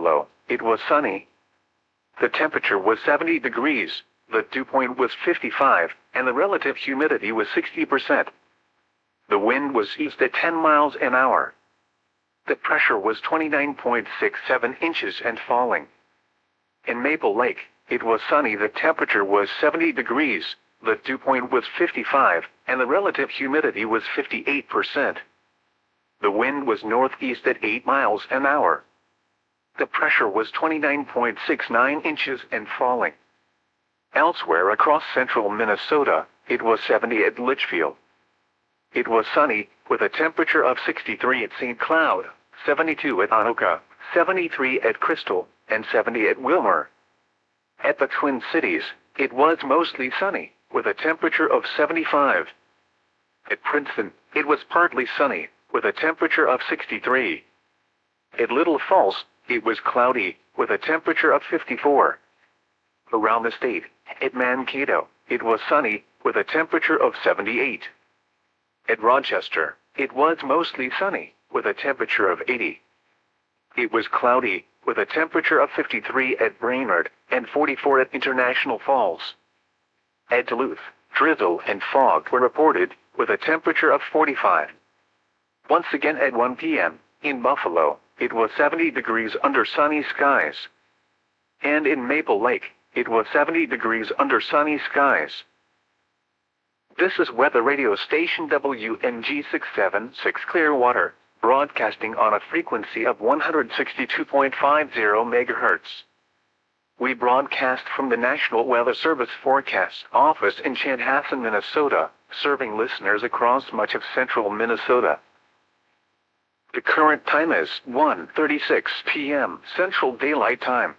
Buffalo, it was sunny. The temperature was 70 degrees, the dew point was 55, and the relative humidity was 60%. The wind was east at 10 miles an hour. The pressure was 29.67 inches and falling. In Maple Lake, it was sunny. The temperature was 70 degrees, the dew point was 55, and the relative humidity was 58%. The wind was northeast at 8 miles an hour. The pressure was 29.69 inches and falling. Elsewhere across central Minnesota, it was 70 at Litchfield. It was sunny, with a temperature of 63 at St. Cloud, 72 at Anoka, 73 at Crystal, and 70 at Wilmer. At the Twin Cities, it was mostly sunny, with a temperature of 75. At Princeton, it was partly sunny, with a temperature of 63. At Little Falls, it was cloudy, with a temperature of 54. Around the state, at Mankato, it was sunny, with a temperature of 78. At Rochester, it was mostly sunny, with a temperature of 80. It was cloudy, with a temperature of 53 at Brainerd, and 44 at International Falls. At Duluth, drizzle and fog were reported, with a temperature of 45. Once again at 1 p.m., in Buffalo, it was 70 degrees under sunny skies. And in Maple Lake, it was 70 degrees under sunny skies. This is weather radio station WNG 676 Clearwater, broadcasting on a frequency of 162.50 MHz. We broadcast from the National Weather Service Forecast Office in Chanhassen, Minnesota, serving listeners across much of central Minnesota. The current time is 1:36 p.m. Central Daylight Time.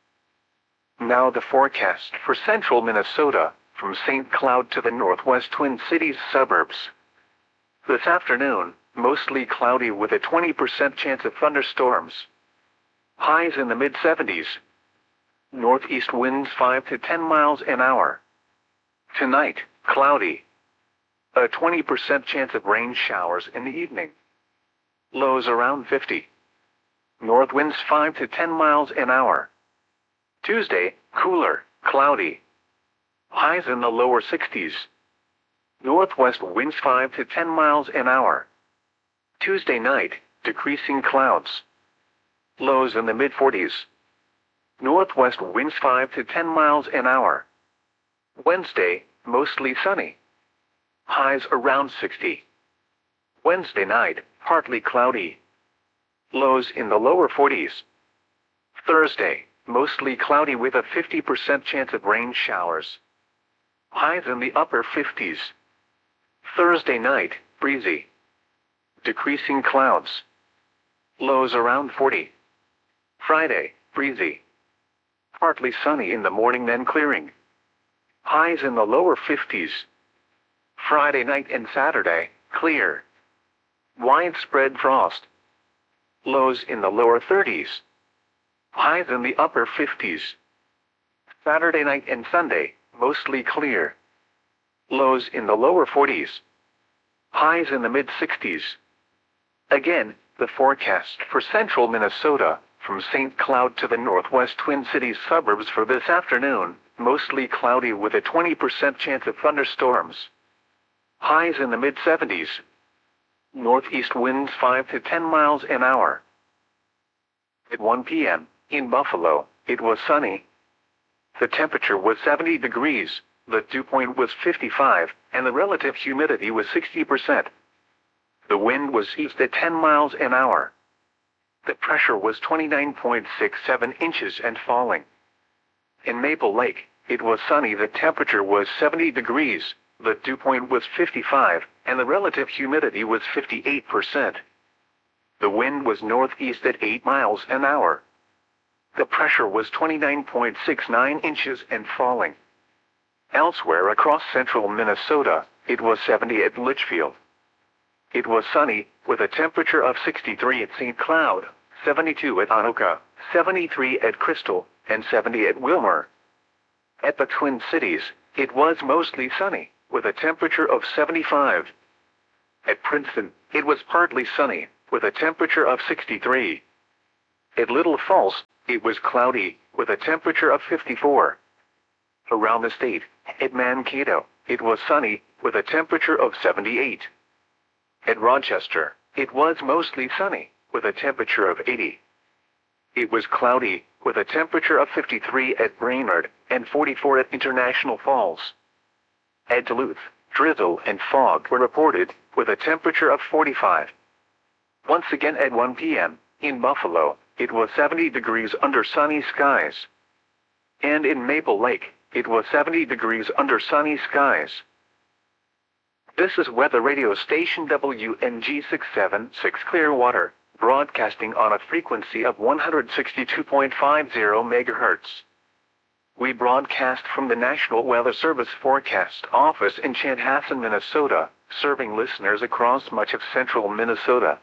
Now the forecast for central Minnesota, from St. Cloud to the northwest Twin Cities suburbs. This afternoon, mostly cloudy with a 20% chance of thunderstorms. Highs in the mid-70s. Northeast winds 5 to 10 miles an hour. Tonight, cloudy. A 20% chance of rain showers in the evening. Lows around 50. North winds 5 to 10 miles an hour. Tuesday, cooler, cloudy. Highs in the lower 60s. Northwest winds 5 to 10 miles an hour. Tuesday night, decreasing clouds. Lows in the mid-40s. Northwest winds 5 to 10 miles an hour. Wednesday, mostly sunny. Highs around 60. Wednesday night, partly cloudy. Lows in the lower 40s. Thursday, mostly cloudy with a 50% chance of rain showers. Highs in the upper 50s. Thursday night, breezy. Decreasing clouds. Lows around 40. Friday, breezy. Partly sunny in the morning then clearing. Highs in the lower 50s. Friday night and Saturday, clear. Widespread frost. Lows in the lower 30s. Highs in the upper 50s. Saturday night and Sunday, mostly clear. Lows in the lower 40s. Highs in the mid-60s. Again, the forecast for central Minnesota, from St. Cloud to the northwest Twin Cities suburbs for this afternoon, mostly cloudy with a 20% chance of thunderstorms. Highs in the mid-70s. Northeast winds 5 to 10 miles an hour. At 1 p.m., in Buffalo, it was sunny. The temperature was 70 degrees, the dew point was 55, and the relative humidity was 60%. The wind was east at 10 miles an hour. The pressure was 29.67 inches and falling. In Maple Lake, it was sunny. The temperature was 70 degrees, the dew point was 55, and the relative humidity was 58%. The wind was northeast at 8 miles an hour. The pressure was 29.69 inches and falling. Elsewhere across central Minnesota, it was 70 at Litchfield. It was sunny, with a temperature of 63 at St. Cloud, 72 at Anoka, 73 at Crystal, and 70 at Wilmer. At the Twin Cities, it was mostly sunny, with a temperature of 75. At Princeton, it was partly sunny, with a temperature of 63. At Little Falls, it was cloudy, with a temperature of 54. Around the state, at Mankato, it was sunny, with a temperature of 78. At Rochester, it was mostly sunny, with a temperature of 80. It was cloudy, with a temperature of 53 at Brainerd, and 44 at International Falls. At Duluth, drizzle and fog were reported, with a temperature of 45. Once again at 1 p.m., in Buffalo, it was 70 degrees under sunny skies. And in Maple Lake, it was 70 degrees under sunny skies. This is weather radio station WNG 676 Clearwater, broadcasting on a frequency of 162.50 MHz. We broadcast from the National Weather Service Forecast Office in Chanhassen, Minnesota, serving listeners across much of central Minnesota.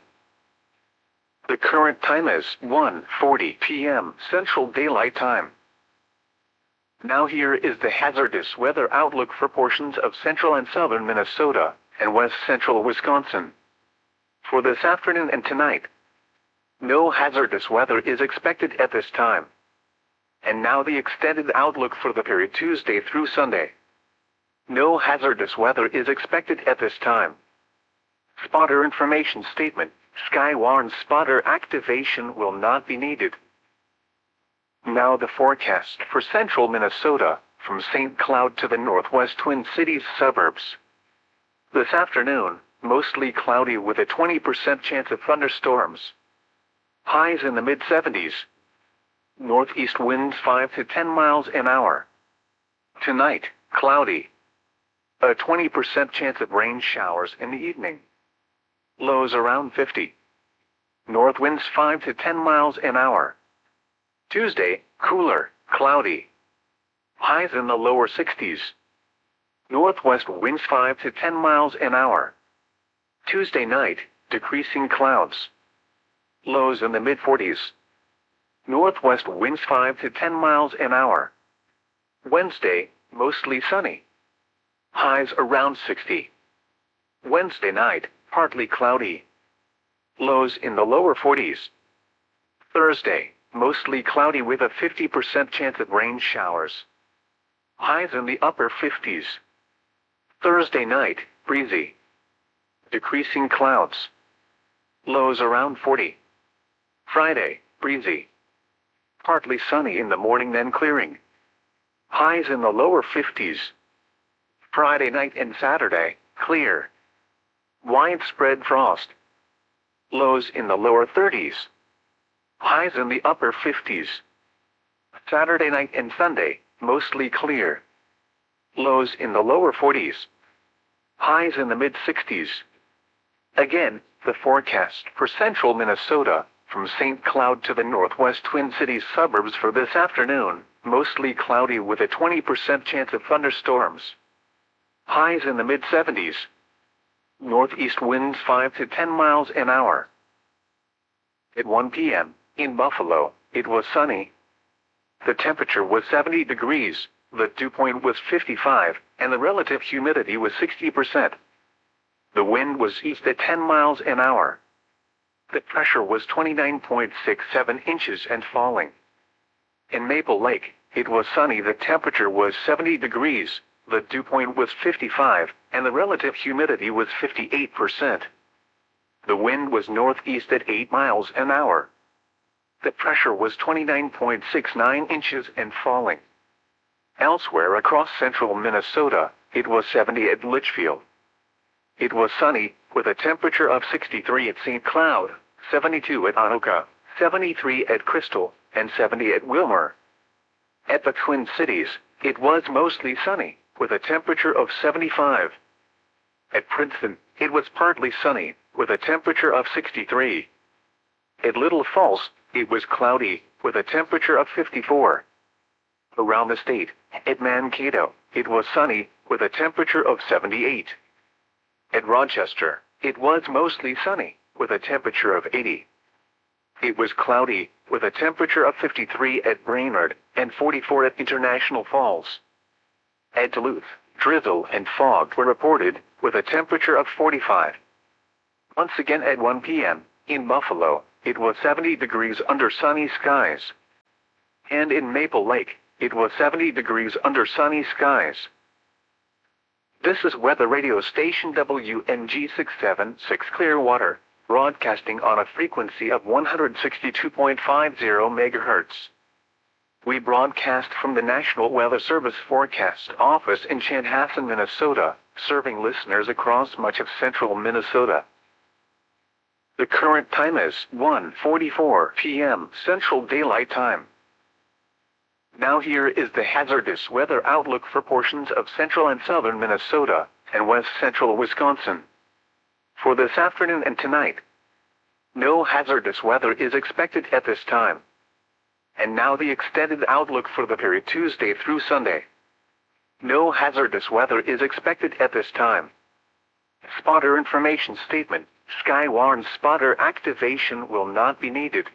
The current time is 1:40 p.m. Central Daylight Time. Now here is the hazardous weather outlook for portions of central and southern Minnesota, and west central Wisconsin. For this afternoon and tonight, no hazardous weather is expected at this time. And now the extended outlook for the period Tuesday through Sunday. No hazardous weather is expected at this time. Spotter information statement. Sky warns spotter activation will not be needed. Now the forecast for central Minnesota, from St. Cloud to the northwest Twin Cities suburbs. This afternoon, mostly cloudy with a 20% chance of thunderstorms. Highs in the mid-70s. Northeast winds 5 to 10 miles an hour. Tonight, cloudy. A 20% chance of rain showers in the evening. Lows around 50. North winds 5 to 10 miles an hour. Tuesday, cooler, cloudy. Highs in the lower 60s. Northwest winds 5 to 10 miles an hour. Tuesday night, decreasing clouds. Lows in the mid-40s. Northwest winds 5 to 10 miles an hour. Wednesday, mostly sunny. Highs around 60. Wednesday night, partly cloudy. Lows in the lower 40s. Thursday, mostly cloudy with a 50% chance of rain showers. Highs in the upper 50s. Thursday night, breezy. Decreasing clouds. Lows around 40. Friday, breezy. Partly sunny in the morning then clearing. Highs in the lower 50s. Friday night and Saturday, clear. Widespread frost. Lows in the lower 30s. Highs in the upper 50s. Saturday night and Sunday, mostly clear. Lows in the lower 40s. Highs in the mid-60s. Again, the forecast for central Minnesota, from St. Cloud to the northwest Twin Cities suburbs for this afternoon, mostly cloudy with a 20% chance of thunderstorms. Highs in the mid-70s. Northeast winds 5 to 10 miles an hour. At 1 p.m., in Buffalo, it was sunny. The temperature was 70 degrees, the dew point was 55, and the relative humidity was 60%. The wind was east at 10 miles an hour. The pressure was 29.67 inches and falling. In Maple Lake, it was sunny. The temperature was 70 degrees, the dew point was 55, and the relative humidity was 58%. The wind was northeast at 8 miles an hour. The pressure was 29.69 inches and falling. Elsewhere across central Minnesota, it was 70 at Litchfield. It was sunny, with a temperature of 63 at St. Cloud, 72 at Anoka, 73 at Crystal, and 70 at Wilmer. At the Twin Cities, it was mostly sunny, with a temperature of 75. At Princeton, it was partly sunny, with a temperature of 63. At Little Falls, it was cloudy, with a temperature of 54. Around the state, at Mankato, it was sunny, with a temperature of 78. At Rochester, it was mostly sunny, with a temperature of 80. It was cloudy, with a temperature of 53 at Brainerd, and 44 at International Falls. At Duluth, drizzle and fog were reported, with a temperature of 45. Once again at 1 p.m., in Buffalo, it was 70 degrees under sunny skies. And in Maple Lake, it was 70 degrees under sunny skies. This is weather radio station WNG 676 Clearwater, broadcasting on a frequency of 162.50 MHz. We broadcast from the National Weather Service Forecast Office in Chanhassen, Minnesota, serving listeners across much of central Minnesota. The current time is 1:44 p.m. Central Daylight Time. Now here is the hazardous weather outlook for portions of central and southern Minnesota and west central Wisconsin. For this afternoon and tonight, no hazardous weather is expected at this time. And now the extended outlook for the period Tuesday through Sunday. No hazardous weather is expected at this time. Spotter information statement: Skywarn spotter activation will not be needed.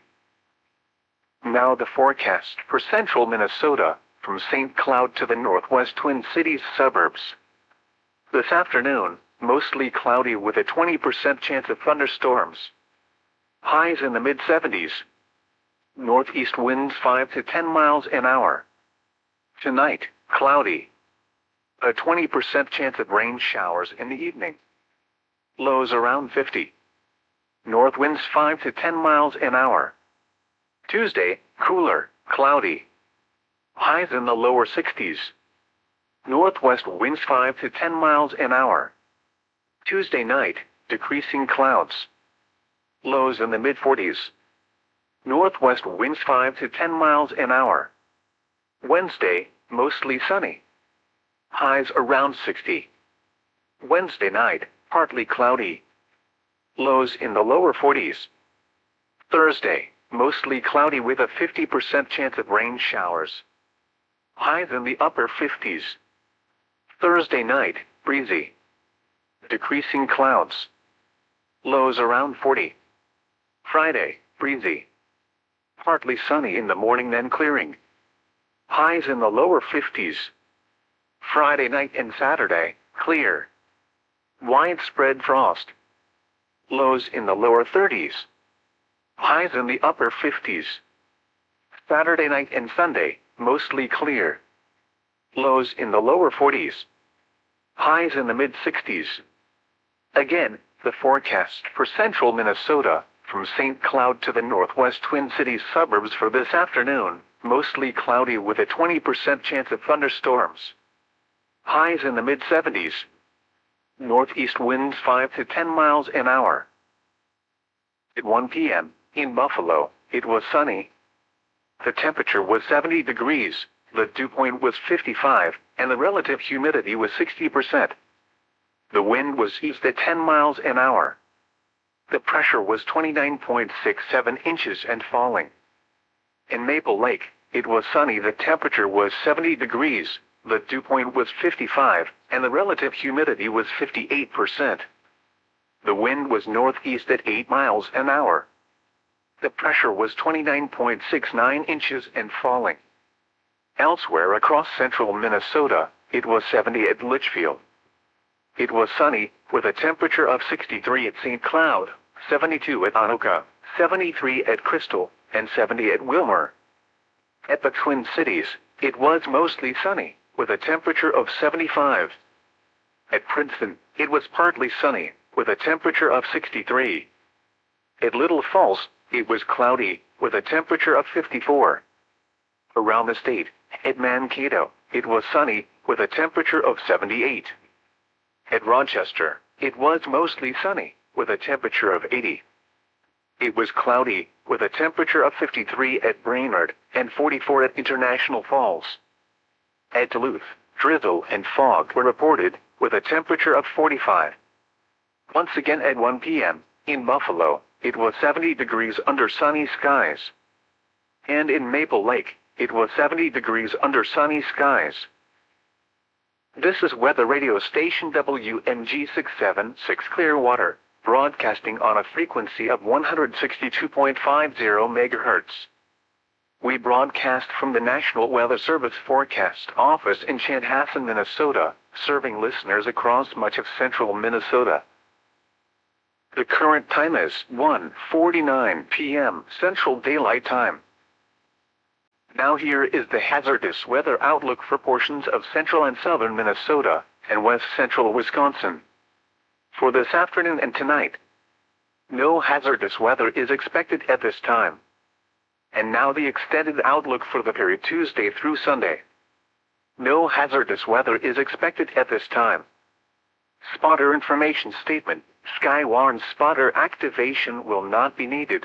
Now the forecast for central Minnesota, from St. Cloud to the northwest Twin Cities suburbs. This afternoon, mostly cloudy with a 20% chance of thunderstorms. Highs in the mid-70s. Northeast winds 5 to 10 miles an hour. Tonight, cloudy. A 20% chance of rain showers in the evening. Lows around 50. North winds 5 to 10 miles an hour. Tuesday, cooler, cloudy. Highs in the lower 60s. Northwest winds 5 to 10 miles an hour. Tuesday night, decreasing clouds. Lows in the mid-40s. Northwest winds 5 to 10 miles an hour. Wednesday, mostly sunny. Highs around 60. Wednesday night, partly cloudy. Lows in the lower 40s. Thursday, mostly cloudy with a 50% chance of rain showers. Highs in the upper 50s. Thursday night, breezy. Decreasing clouds. Lows around 40. Friday, breezy. Partly sunny in the morning, then clearing. Highs in the lower 50s. Friday night and Saturday, clear. Widespread frost. Lows in the lower 30s. Highs in the upper 50s. Saturday night and Sunday, mostly clear. Lows in the lower 40s. Highs in the mid-60s. Again, the forecast for central Minnesota, from St. Cloud to the northwest Twin Cities suburbs for this afternoon, mostly cloudy with a 20% chance of thunderstorms. Highs in the mid-70s. Northeast winds 5 to 10 miles an hour. At 1 p.m., in Buffalo, it was sunny. The temperature was 70 degrees, the dew point was 55, and the relative humidity was 60%. The wind was east at 10 miles an hour. The pressure was 29.67 inches and falling. In Maple Lake, it was sunny. The temperature was 70 degrees, the dew point was 55, and the relative humidity was 58%. The wind was northeast at 8 miles an hour. The pressure was 29.69 inches and falling. Elsewhere across central Minnesota, it was 70 at Litchfield. It was sunny, with a temperature of 63 at St. Cloud, 72 at Anoka, 73 at Crystal, and 70 at Wilmer. At the Twin Cities, it was mostly sunny, with a temperature of 75. At Princeton, it was partly sunny, with a temperature of 63. At Little Falls, it was cloudy, with a temperature of 54. Around the state, at Mankato, it was sunny, with a temperature of 78. At Rochester, it was mostly sunny, with a temperature of 80. It was cloudy, with a temperature of 53 at Brainerd, and 44 at International Falls. At Duluth, drizzle and fog were reported, with a temperature of 45. Once again at 1 p.m., in Buffalo, it was 70 degrees under sunny skies. And in Maple Lake, it was 70 degrees under sunny skies. This is weather radio station WNG 676 Clearwater, broadcasting on a frequency of 162.50 MHz. We broadcast from the National Weather Service Forecast Office in Chanhassen, Minnesota, serving listeners across much of central Minnesota. The current time is 1:49 p.m. Central Daylight Time. Now here is the hazardous weather outlook for portions of central and southern Minnesota and west central Wisconsin. For this afternoon and tonight, no hazardous weather is expected at this time. And now the extended outlook for the period Tuesday through Sunday. No hazardous weather is expected at this time. Spotter information statement: Skywarn spotter activation will not be needed.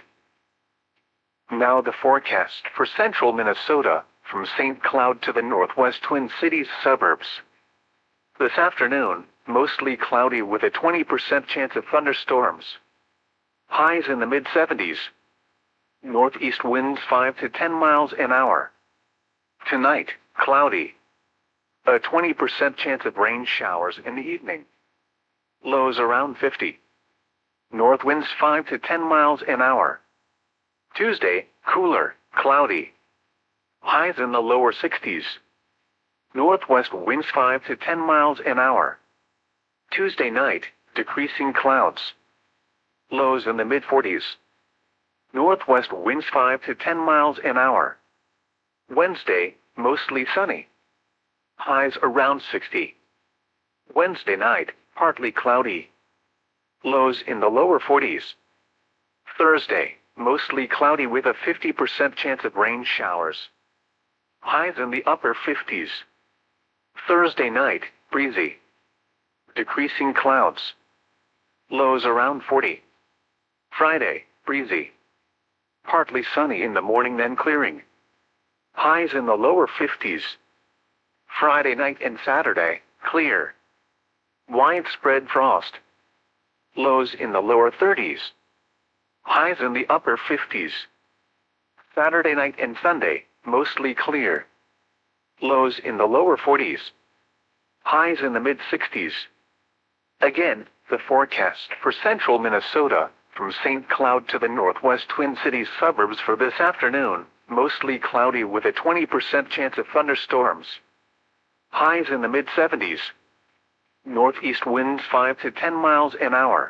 Now the forecast for central Minnesota, from St. Cloud to the northwest Twin Cities suburbs. This afternoon, mostly cloudy with a 20% chance of thunderstorms. Highs in the mid-70s. Northeast winds 5 to 10 miles an hour. Tonight, cloudy. A 20% chance of rain showers in the evening. Lows around 50. North winds 5 to 10 miles an hour. Tuesday, cooler, cloudy. Highs in the lower 60s. Northwest winds 5 to 10 miles an hour. Tuesday night, decreasing clouds. Lows in the mid-40s. Northwest winds 5 to 10 miles an hour. Wednesday, mostly sunny. Highs around 60. Wednesday night, partly cloudy. Lows in the lower 40s. Thursday, mostly cloudy with a 50% chance of rain showers. Highs in the upper 50s. Thursday night, breezy. Decreasing clouds. Lows around 40. Friday, breezy. Partly sunny in the morning then clearing. Highs in the lower 50s. Friday night and Saturday, clear. Widespread frost. Lows in the lower 30s. Highs in the upper 50s. Saturday night and Sunday, mostly clear. Lows in the lower 40s. Highs in the mid-60s. Again, the forecast for central Minnesota, from St. Cloud to the northwest Twin Cities suburbs for this afternoon, mostly cloudy with a 20% chance of thunderstorms. Highs in the mid-70s. Northeast winds 5 to 10 miles an hour.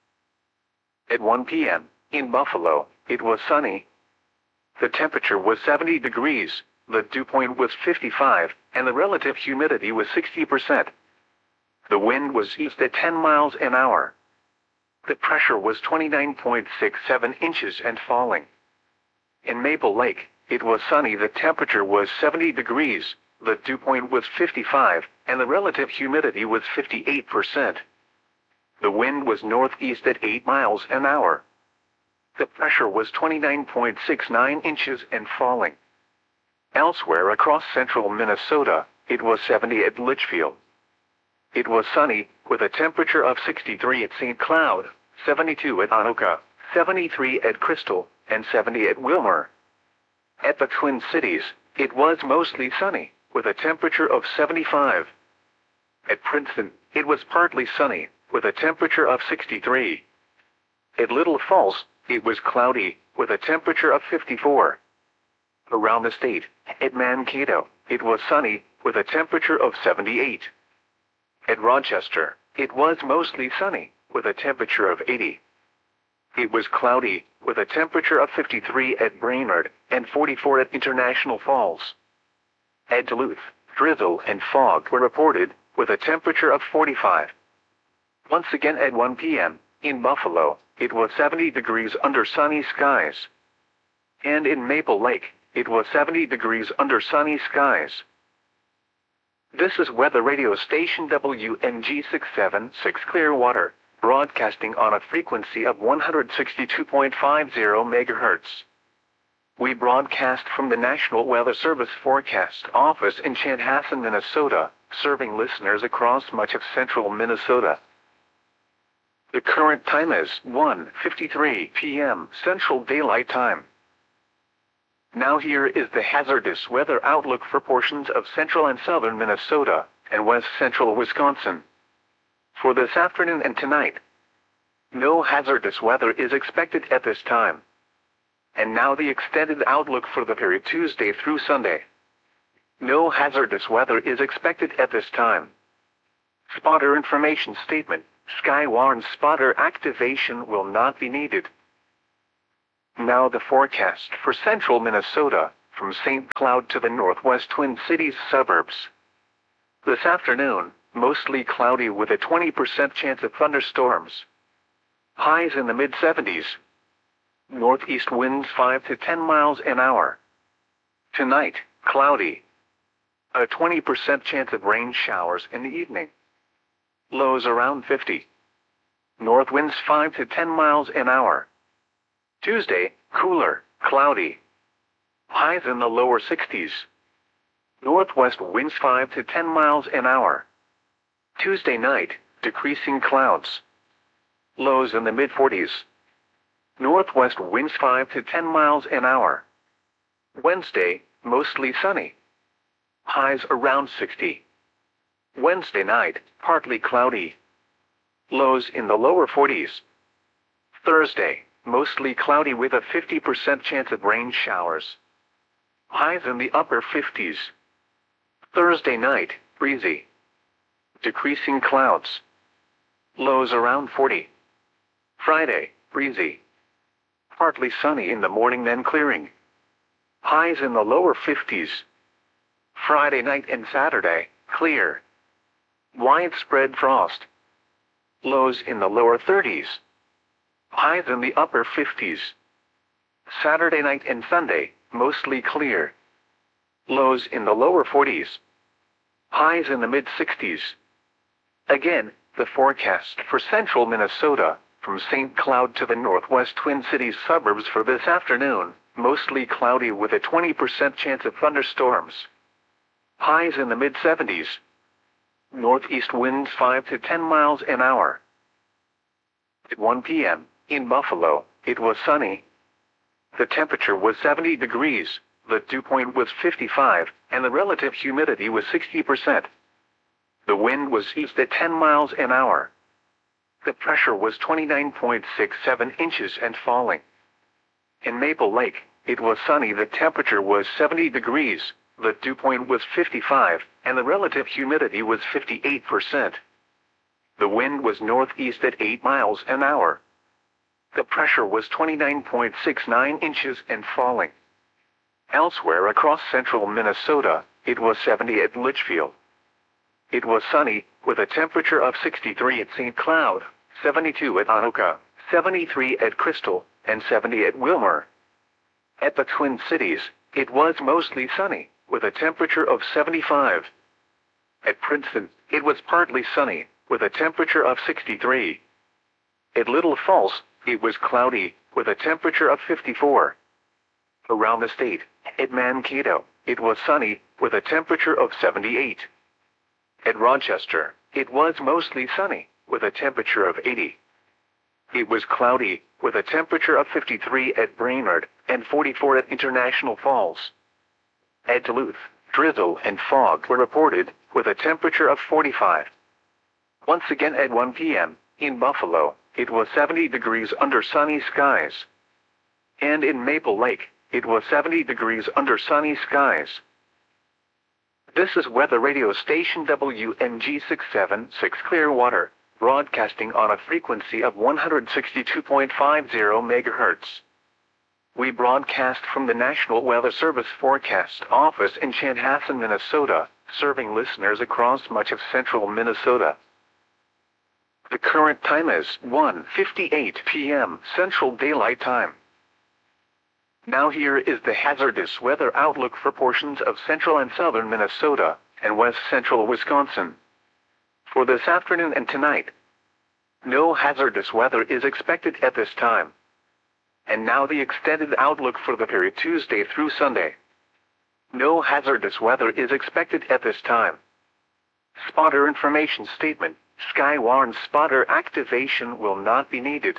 At 1 p.m., in Buffalo, it was sunny. The temperature was 70 degrees, the dew point was 55, and the relative humidity was 60%. The wind was east at 10 miles an hour. The pressure was 29.67 inches and falling. In Maple Lake, it was sunny. The temperature was 70 degrees, the dew point was 55, and the relative humidity was 58%. The wind was northeast at 8 miles an hour. The pressure was 29.69 inches and falling. Elsewhere across central Minnesota, it was 70 at Litchfield. It was sunny, with a temperature of 63 at St. Cloud, 72 at Anoka, 73 at Crystal, and 70 at Wilmer. At the Twin Cities, it was mostly sunny, with a temperature of 75. At Princeton, it was partly sunny, with a temperature of 63. At Little Falls, it was cloudy, with a temperature of 54. Around the state, at Mankato, it was sunny, with a temperature of 78. At Rochester, it was mostly sunny, with a temperature of 80. It was cloudy, with a temperature of 53 at Brainerd, and 44 at International Falls. At Duluth, drizzle and fog were reported, with a temperature of 45. Once again at 1 p.m., in Buffalo, it was 70 degrees under sunny skies. And in Maple Lake, it was 70 degrees under sunny skies. This is weather radio station WNG 676 Clearwater, broadcasting on a frequency of 162.50 MHz. We broadcast from the National Weather Service Forecast Office in Chanhassen, Minnesota, serving listeners across much of central Minnesota. The current time is 1:53 p.m. Central Daylight Time. Now here is the hazardous weather outlook for portions of central and southern Minnesota and west central Wisconsin. For this afternoon and tonight, no hazardous weather is expected at this time. And now the extended outlook for the period Tuesday through Sunday. No hazardous weather is expected at this time. Spotter information statement: Skywarn spotter activation will not be needed. Now the forecast for central Minnesota, from St. Cloud to the northwest Twin Cities suburbs. This afternoon, mostly cloudy with a 20% chance of thunderstorms. Highs in the mid-70s. Northeast winds 5 to 10 miles an hour. Tonight, cloudy. A 20% chance of rain showers in the evening. Lows around 50. North winds 5 to 10 miles an hour. Tuesday, cooler, cloudy. Highs in the lower 60s. Northwest winds 5 to 10 miles an hour. Tuesday night, decreasing clouds. Lows in the mid-40s. Northwest winds 5 to 10 miles an hour. Wednesday, mostly sunny. Highs around 60. Wednesday night, partly cloudy. Lows in the lower 40s. Thursday, mostly cloudy with a 50% chance of rain showers. Highs in the upper 50s. Thursday night, breezy. Decreasing clouds. Lows around 40. Friday, breezy. Partly sunny in the morning then clearing. Highs in the lower 50s. Friday night and Saturday, clear. Widespread frost. Lows in the lower 30s. Highs in the upper 50s. Saturday night and Sunday, mostly clear. Lows in the lower 40s. Highs in the mid-60s. Again, the forecast for central Minnesota, from St. Cloud to the northwest Twin Cities suburbs for this afternoon, mostly cloudy with a 20% chance of thunderstorms. Highs in the mid-70s. Northeast winds 5 to 10 miles an hour. At 1 p.m., in Buffalo, it was sunny. The temperature was 70 degrees, the dew point was 55, and the relative humidity was 60%. The wind was east at 10 miles an hour. The pressure was 29.67 inches and falling. In Maple Lake, it was sunny. The temperature was 70 degrees, the dew point was 55, and the relative humidity was 58%. The wind was northeast at 8 miles an hour. The pressure was 29.69 inches and falling. Elsewhere across central Minnesota, it was 70 at Litchfield. It was sunny, with a temperature of 63 at St. Cloud, 72 at Anoka, 73 at Crystal, and 70 at Wilmer. At the Twin Cities, it was mostly sunny, with a temperature of 75. At Princeton, it was partly sunny, with a temperature of 63. At Little Falls, it was cloudy, with a temperature of 54. Around the state, at Mankato, it was sunny, with a temperature of 78. At Rochester, it was mostly sunny, with a temperature of 80. It was cloudy, with a temperature of 53 at Brainerd, and 44 at International Falls. At Duluth, drizzle and fog were reported, with a temperature of 45. Once again at 1 p.m., in Buffalo, it was 70 degrees under sunny skies. And in Maple Lake, it was 70 degrees under sunny skies. This is weather radio station WMG 676 Clearwater, broadcasting on a frequency of 162.50 MHz. We broadcast from the National Weather Service Forecast Office in Chanhassen, Minnesota, serving listeners across much of central Minnesota. The current time is 1:58 p.m. Central Daylight Time. Now here is the hazardous weather outlook for portions of central and southern Minnesota, and west central Wisconsin. For this afternoon and tonight, no hazardous weather is expected at this time. And now the extended outlook for the period Tuesday through Sunday. No hazardous weather is expected at this time. Spotter information statement: Skywarn spotter activation will not be needed.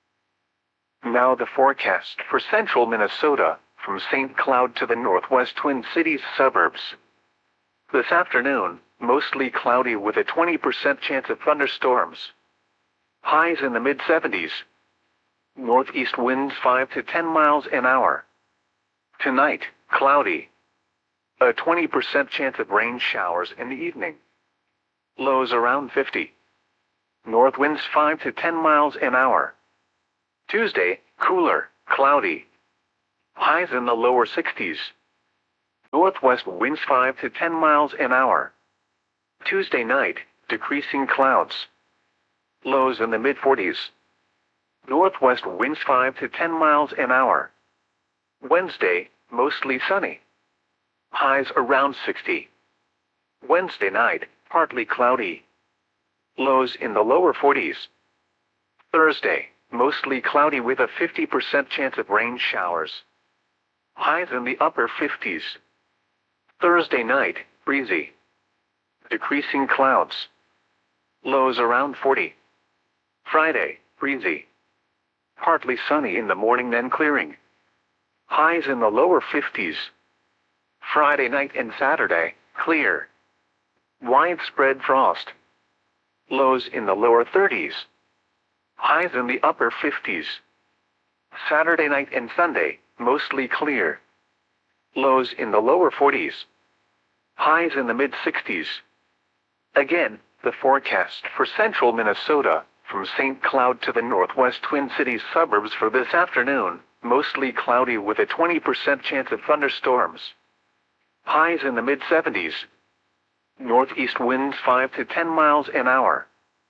Now the forecast for central Minnesota, from St. Cloud to the northwest Twin Cities suburbs. This afternoon, mostly cloudy with a 20% chance of thunderstorms. Highs in the mid-70s. Northeast winds 5 to 10 miles an hour. Tonight, cloudy. A 20% chance of rain showers in the evening. Lows around 50. North winds 5 to 10 miles an hour. Tuesday, cooler, cloudy. Highs in the lower 60s. Northwest winds 5 to 10 miles an hour. Tuesday night, decreasing clouds. Lows in the mid-40s. Northwest winds 5 to 10 miles an hour. Wednesday, mostly sunny. Highs around 60. Wednesday night, partly cloudy. Lows in the lower 40s. Thursday, mostly cloudy with a 50% chance of rain showers. Highs in the upper 50s. Thursday night, breezy. Decreasing clouds. Lows around 40. Friday, breezy. Partly sunny in the morning then clearing. Highs in the lower 50s. Friday night and Saturday, clear. Widespread frost. Lows in the lower 30s. Highs in the upper 50s. Saturday night and Sunday, mostly clear. Lows in the lower 40s. Highs in the mid-60s. Again, the forecast for central Minnesota, from St. Cloud to the northwest Twin Cities suburbs for this afternoon, mostly cloudy with a 20% chance of thunderstorms. Highs in the mid-70s. Northeast winds 5 to 10 miles an hour.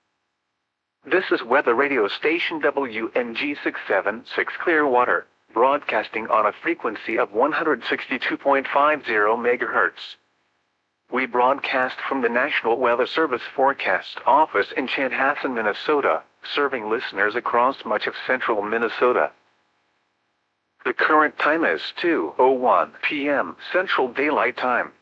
This is weather radio station WNG 676 Clearwater, broadcasting on a frequency of 162.50 MHz. We broadcast from the National Weather Service Forecast Office in Chanhassen, Minnesota, serving listeners across much of central Minnesota. The current time is 2:01 p.m. Central Daylight Time.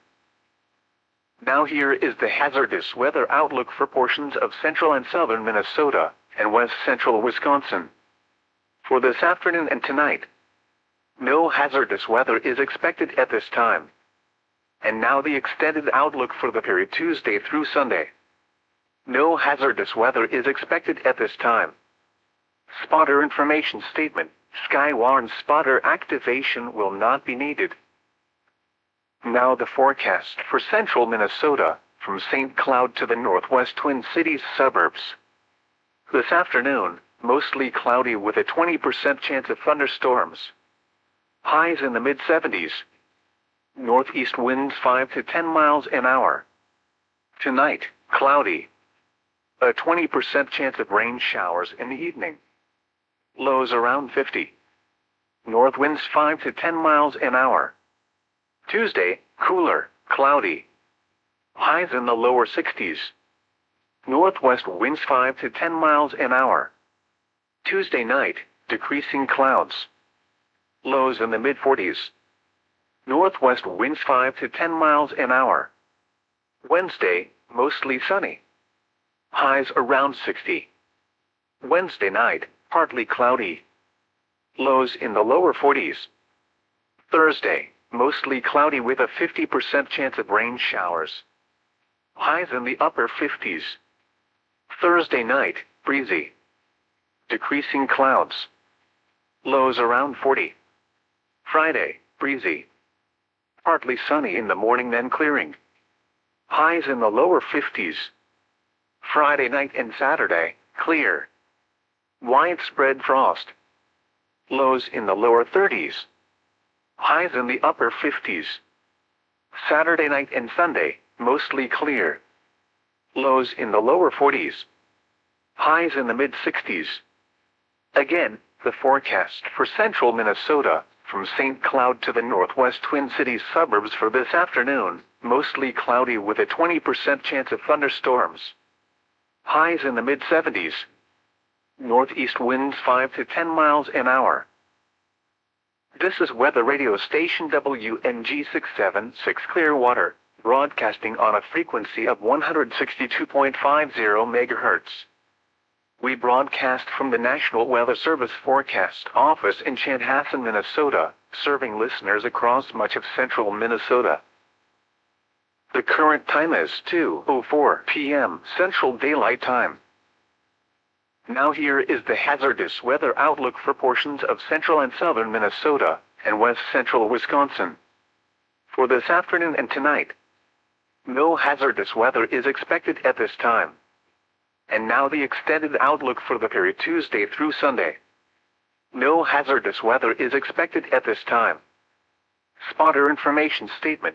Now here is the hazardous weather outlook for portions of central and southern Minnesota and west central Wisconsin. For this afternoon and tonight, no hazardous weather is expected at this time. And now the extended outlook for the period Tuesday through Sunday. No hazardous weather is expected at this time. Spotter information statement: Skywarn spotter activation will not be needed. Now the forecast for central Minnesota, from St. Cloud to the northwest Twin Cities suburbs. This afternoon, mostly cloudy with a 20% chance of thunderstorms. Highs in the mid-70s. Northeast winds 5 to 10 miles an hour. Tonight, cloudy. A 20% chance of rain showers in the evening. Lows around 50. North winds 5 to 10 miles an hour. Tuesday, cooler, cloudy. Highs in the lower 60s. Northwest winds 5 to 10 miles an hour. Tuesday night, decreasing clouds. Lows in the mid-40s. Northwest winds 5 to 10 miles an hour. Wednesday, mostly sunny. Highs around 60. Wednesday night, partly cloudy. Lows in the lower 40s. Thursday, mostly cloudy with a 50% chance of rain showers. Highs in the upper 50s. Thursday night, breezy. Decreasing clouds. Lows around 40. Friday, breezy. Partly sunny in the morning then clearing. Highs in the lower 50s. Friday night and Saturday, clear. Widespread frost. Lows in the lower 30s. Highs in the upper 50s. Saturday night and Sunday, mostly clear. Lows in the lower 40s. Highs in the mid-60s. Again, the forecast for central Minnesota, from St. Cloud to the northwest Twin Cities suburbs for this afternoon, mostly cloudy with a 20% chance of thunderstorms. Highs in the mid-70s. Northeast winds 5 to 10 miles an hour. This is weather radio station WNG 676 Clearwater, broadcasting on a frequency of 162.50 MHz. We broadcast from the National Weather Service Forecast Office in Chanhassen, Minnesota, serving listeners across much of central Minnesota. The current time is 2:04 p.m. Central Daylight Time. Now here is the hazardous weather outlook for portions of central and southern Minnesota and west central Wisconsin. For this afternoon and tonight, no hazardous weather is expected at this time. And now the extended outlook for the period Tuesday through Sunday. No hazardous weather is expected at this time. Spotter information statement.